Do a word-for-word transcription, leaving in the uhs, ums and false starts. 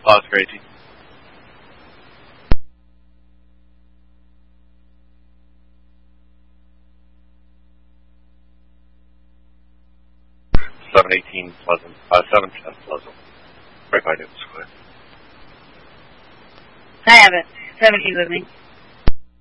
Oh, it's crazy. seven eighteen Pleasant. Uh, seven ten Pleasant. Right by Newton Square. I have it. seventeen with me.